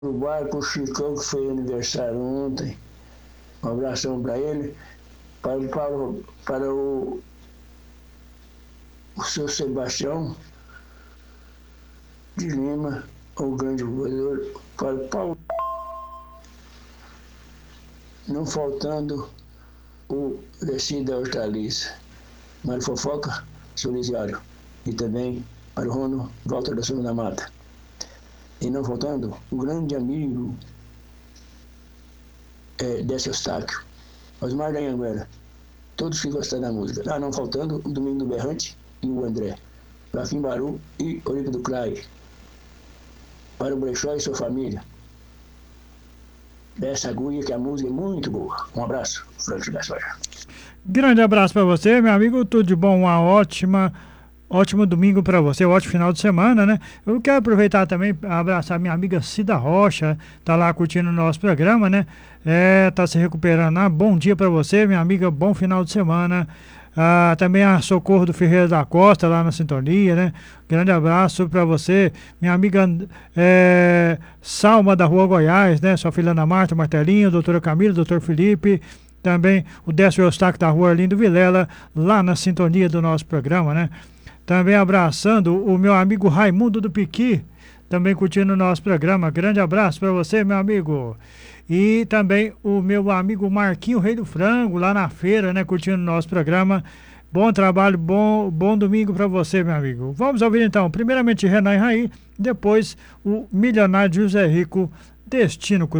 No bar com o Chicão, que foi aniversário ontem. Um abração para ele. Para o seu Sebastião de Lima, o grande jogador. Para o Paulo. Não faltando o Vecino da Hortaliça. Mário Fofoca, Solizário. E também para o Rono, Walter da Silva da Mata. E não faltando o grande amigo Décio Eustáquio, Osmar da Anhanguera, todos que gostam da música. Não faltando o Domingo do Berrante e o André, Joaquim Baru e Olímpio do Clay. Para o Brechó e sua família. Dessa agulha que a música é muito boa. Um abraço, Francisco da Soja. Grande abraço para você, meu amigo, tudo de bom, ótimo domingo para você, ótimo final de semana, né? Eu quero aproveitar também para abraçar minha amiga Cida Rocha, tá lá curtindo o nosso programa, né? Tá se recuperando. Bom dia para você, minha amiga, bom final de semana. Também a Socorro do Ferreira da Costa, lá na sintonia, né? Grande abraço para você, minha amiga Salma da Rua Goiás, né? Sua filha Ana Marta, Martelinho, doutora Camila, doutor Felipe. Também o Décio Eustáquio da Rua Arlindo Vilela, lá na sintonia do nosso programa, né? Também abraçando o meu amigo Raimundo do Piqui, também curtindo o nosso programa. Grande abraço para você, meu amigo. E também o meu amigo Marquinho Rei do Frango, lá na feira, né? Curtindo o nosso programa. Bom trabalho, bom domingo para você, meu amigo. Vamos ouvir então, primeiramente Renan e Raí, depois o milionário José Rico, Destino Cruzeiro.